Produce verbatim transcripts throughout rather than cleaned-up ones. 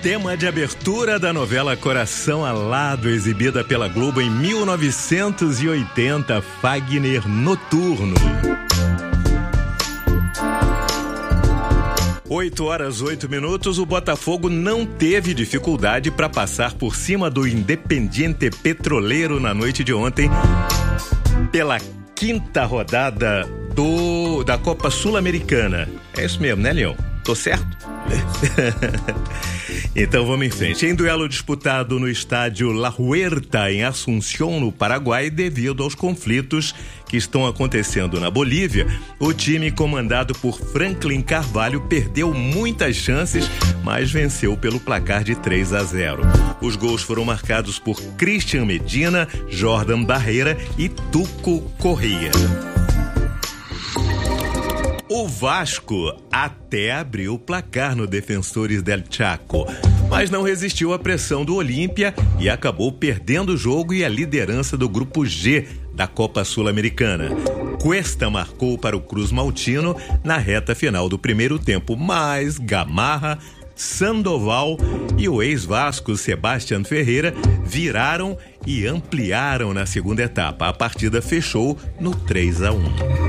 Tema de abertura da novela Coração Alado, exibida pela Globo em mil novecentos e oitenta, Fagner Noturno. oito horas, oito minutos, o Botafogo não teve dificuldade para passar por cima do Independiente Petroleiro na noite de ontem, pela quinta rodada do, da Copa Sul-Americana. É isso mesmo, né, Leão? Tô certo? Então vamos em frente. Em duelo disputado no estádio La Huerta, em Asunción, no Paraguai, devido aos conflitos que estão acontecendo na Bolívia, o time comandado por Franklin Carvalho perdeu muitas chances, mas venceu pelo placar de três a zero. Os gols foram marcados por Christian Medina, Jordan Barreira e Tuco Corrêa. O Vasco até abriu o placar no Defensores del Chaco, mas não resistiu à pressão do Olímpia e acabou perdendo o jogo e a liderança do Grupo G da Copa Sul-Americana. Cuesta marcou para o Cruz Maltino na reta final do primeiro tempo, mas Gamarra, Sandoval e o ex-Vasco Sebastián Ferreira viraram e ampliaram na segunda etapa. A partida fechou no três a um.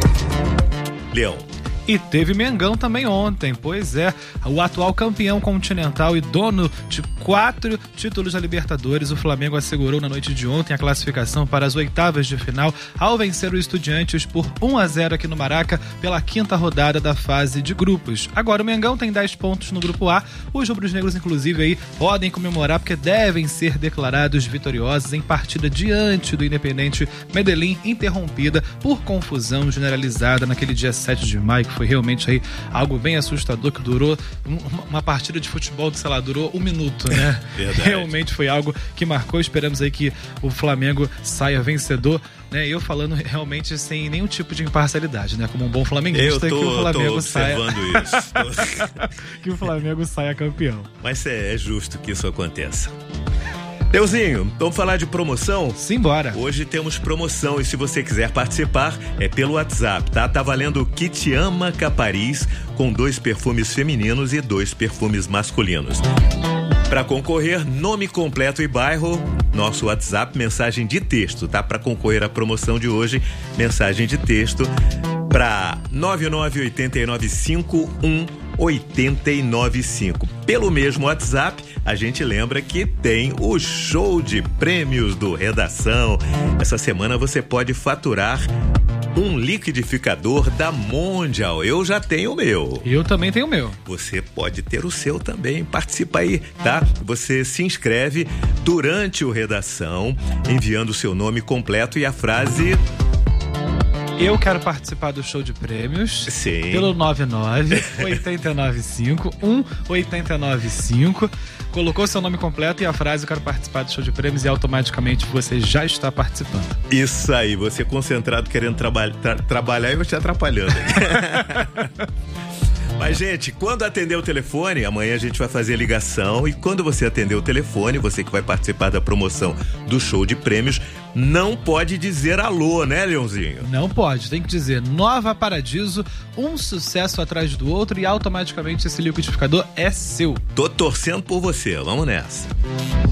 Leão. E teve Mengão também ontem, pois é, o atual campeão continental e dono de quatro títulos da Libertadores, o Flamengo assegurou na noite de ontem a classificação para as oitavas de final ao vencer o Estudiantes por um a zero aqui no Maraca pela quinta rodada da fase de grupos. Agora o Mengão tem dez pontos no grupo A, os rubros-negros inclusive aí podem comemorar porque devem ser declarados vitoriosos em partida diante do Independente Medellín, interrompida por confusão generalizada naquele dia sete de maio, que foi realmente aí algo bem assustador, que durou uma partida de futebol que, sei lá, durou um minuto, né? Realmente foi algo que marcou. Esperamos aí que o Flamengo saia vencedor, né? Eu falando realmente sem nenhum tipo de imparcialidade, né? Como um bom flamenguista, tô, que o Flamengo saia... isso. que o Flamengo saia campeão. Mas é, é justo que isso aconteça. Deusinho, vamos falar de promoção? Simbora. Hoje temos promoção e se você quiser participar, é pelo WhatsApp, tá? Tá valendo o Kit Amaca Paris com dois perfumes femininos e dois perfumes masculinos. Para concorrer, nome completo e bairro, nosso WhatsApp, mensagem de texto, tá? Para concorrer à promoção de hoje, mensagem de texto para nove nove oito nove cinco um oito nove cinco. Pelo mesmo WhatsApp, a gente lembra que tem o show de prêmios do Redação. Essa semana você pode faturar um liquidificador da Mondial. Eu já tenho o meu. Eu também tenho o meu. Você pode ter o seu também. Participa aí, tá? Você se inscreve durante o Redação, enviando o seu nome completo e a frase... Eu quero participar do show de prêmios. Sim. Pelo nove nove oito nove cinco um oito nove cinco. Colocou seu nome completo e a frase "eu quero participar do show de prêmios" e automaticamente você já está participando. Isso aí, você concentrado querendo traba- tra- trabalhar e eu te atrapalhando. Mas, gente, quando atender o telefone, amanhã a gente vai fazer a ligação e quando você atender o telefone, você que vai participar da promoção do show de prêmios, não pode dizer alô, né, Leãozinho? Não pode, tem que dizer Nova Paradiso, um sucesso atrás do outro e automaticamente esse liquidificador é seu. Tô torcendo por você, vamos nessa.